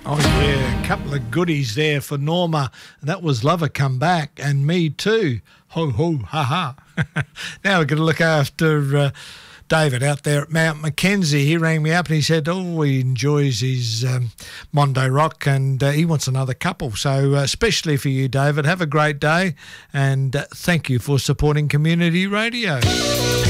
Oh, yeah, a couple of goodies there for Norma. That was Lover Come Back, and Me Too. Ho, ho, ha, ha. Now we're going to look after David out there at Mount Mackenzie. He rang me up and he said, he enjoys his Mondo Rock and he wants another couple. So especially for you, David, have a great day and thank you for supporting community radio.